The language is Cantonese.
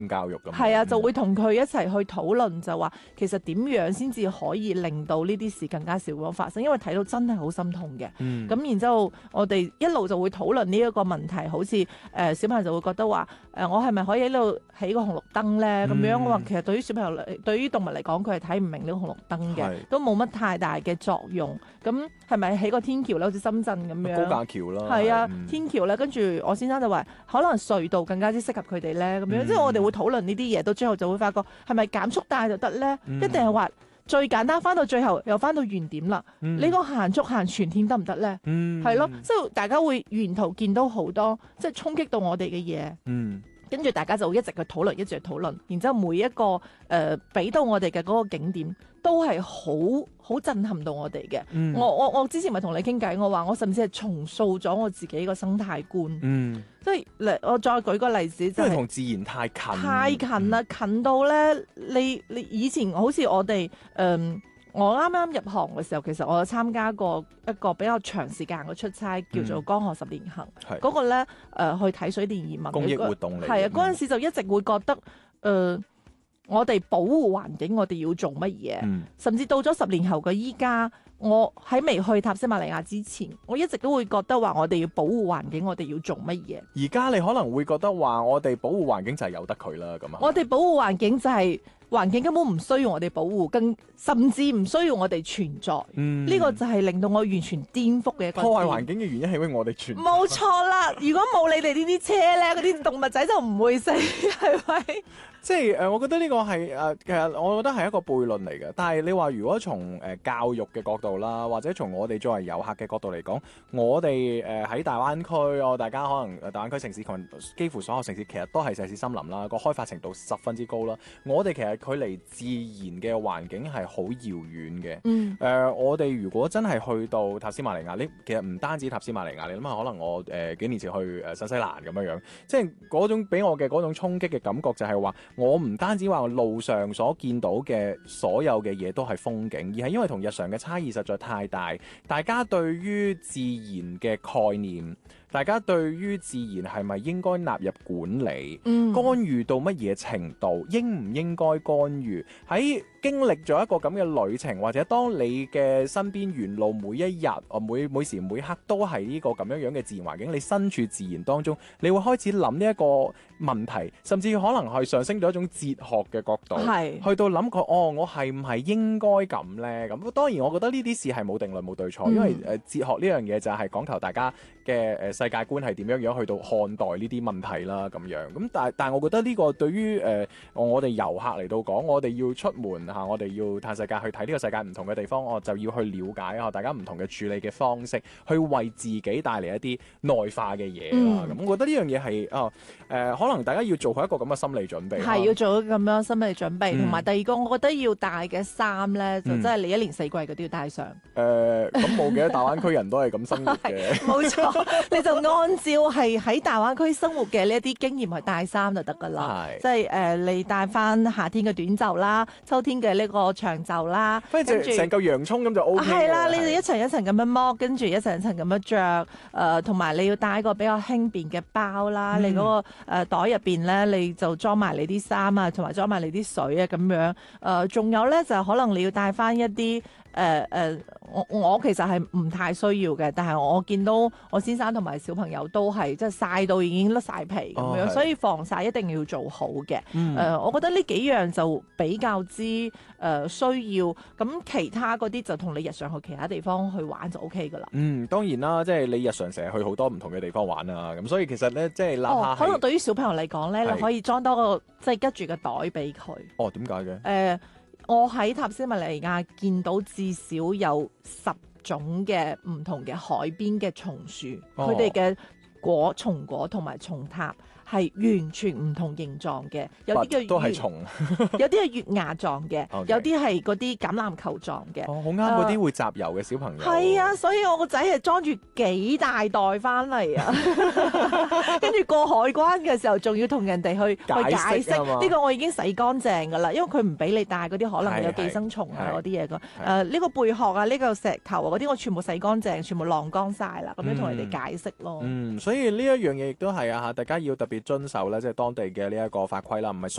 教育咁。 係啊，就會同佢一齊去討論，就話其實點樣先至可以令到呢啲事更加少咁發生，因為睇到真係好心痛嘅。咁然之後，我哋一路就會討論呢一個問題，好似小朋友就會覺得話我係咪可以喺度起個紅綠燈咧？咁樣我話其實對於小朋友對於動物嚟講，佢係睇唔明呢個紅綠燈嘅，都冇乜太大嘅作用。咁係咪起個天橋咧？好似深圳咁樣高架橋啦， 係啊，天橋咧，跟住我先生就話可能隧道更加之適合佢哋咧，咁樣即係我哋會討論呢啲嘢，到最後就會發覺係咪減速帶就得咧？一定係話最簡單，翻到最後又翻到原點啦。你個限速限全天得唔得咧？係咯，即係大家會沿途見到好多即係衝擊到我哋嘅嘢。跟住大家就一直去討論，一直去討論，然之後每一個俾到我哋嘅嗰個景點都係好震撼到我哋嘅。我之前咪同你傾偈，我話我甚至係重塑咗我自己個生態觀。即係我再舉個例子，就係因為同自然太近啦，近到咧你以前好似我哋我啱啱入行嘅時候，其實我有參加過一個比較長時間嘅出差，叫做江河十年行。嗰個咧去睇水電移民公益活動嚟。 係啊，嗰陣時就一直會覺得我哋保護環境，我哋要做乜嘢？甚至到咗10年後嘅依家，我喺未去塔斯馬尼亞之前，我一直都會覺得話我哋要保護環境，我哋要做乜嘢？ 而家你可能會覺得話我哋保護環境就係由得佢啦，咁啊。 我哋保護環境就係環境根本唔需要我哋保護，甚至唔需要我哋存在。呢個就係令到我完全顛覆嘅一個。 破壞環境嘅原因係因為我哋存在。 冇錯啦！如果冇你哋呢啲車咧，嗰啲動物仔就唔會死，係咪？ 即係我覺得呢個係其實我覺得係一個悖論嚟嘅。但係你話如果從教育嘅角度啦，或者從我哋作為遊客嘅角度嚟講，我哋喺大灣區，大家可能大灣區城市群幾乎所有城市其實都係石屎森林啦，個開發程度十分之高啦。我哋其實距離自然嘅環境係好遙遠嘅。我哋如果真係去到塔斯馬尼亞，其實唔單止塔斯馬尼亞，你諗下，可能我幾年前去新西蘭咁樣，即係嗰種俾我嘅嗰種衝擊嘅感覺就係話，我唔單止話路上所見到嘅所有嘅嘢都係風景，而係因為同日常嘅差異實在太大，大家對於自然嘅概念，大家對於自然係咪應該納入管理，干預到乜嘢程度，應唔應該干預？喺經歷咗一個咁嘅旅程，或者當你嘅身邊沿路每一日，每時每刻都係呢個咁樣嘅自然環境，你身處自然當中，你會開始諗呢一個問題，甚至可能係上升到一種哲學嘅角度，去到諗過我係唔係應該咁呢？咁當然，我覺得呢啲事係冇定論冇對錯，因為哲學呢樣嘢就係講求大家嘅世界觀係點樣去到看待呢啲問題啦，咁樣。咁但係我覺得呢個對於我哋遊客嚟到講，我哋要出門我哋要探世界去睇呢個世界唔同嘅地方，我就要去了解大家唔同嘅處理嘅方式，去為自己帶嚟一啲內化嘅嘢啦。咁我覺得呢樣嘢係可能大家要做好一個咁嘅心理準備， 係要做咁樣心理準備。同埋第二個，我覺得要帶嘅衫咧，就真係你一年四季嗰啲要帶上。 咁冇嘅，大灣區人都係咁生活嘅。 冇錯，你就按照係喺大灣區生活嘅呢一啲經驗去帶衫就得㗎啦。即係你帶翻夏天嘅短袖啦，秋天嘅呢個長袖啦， 跟住成嚿洋葱咁就 O K。 係啦，你哋一層一層咁樣剝，跟住一層一層咁樣着。同埋你要帶一個比較輕便嘅包啦。你嗰個袋入邊咧，你就裝埋你啲衫啊，同埋裝埋你啲水啊咁樣。仲有咧就可能你要帶翻一啲我其實係唔太需要嘅，但係我見到我先生同埋小朋友都係即係曬到已經甩晒皮咁樣，所以防曬一定要做好嘅。我覺得呢幾樣就比較之需要，咁其他嗰啲就同你日常去其他地方去玩就 OK 噶啦。 當然啦，即係你日常成日去好多唔同嘅地方玩啊，咁所以其實咧，即係哪怕可能對於小朋友嚟講咧，你可以裝多個即係吉住個袋俾佢。 點解嘅？ 我喺塔斯馬尼亞見到至少有10種嘅唔同嘅海邊嘅松樹，佢哋嘅松果同埋松塔係完全唔同形狀嘅，有啲嘅都係蟲， 有啲係月牙狀嘅，有啲係嗰啲橄欖球狀嘅。 好啱嗰啲會集郵嘅小朋友。 係啊，所以我個仔係裝住幾大袋翻嚟啊，跟住過海關嘅時候仲要同人哋去解釋呢個我已經洗乾淨㗎啦，因為佢唔俾你帶嗰啲可能有寄生蟲啊嗰啲嘢㗎。呢個貝殼啊，呢個石頭啊嗰啲我全部洗乾淨，全部晾乾晒啦，咁樣同人哋解釋咯。 所以呢一樣嘢亦都係大家要特別遵守咧，即係當地嘅呢一個法規啦，唔係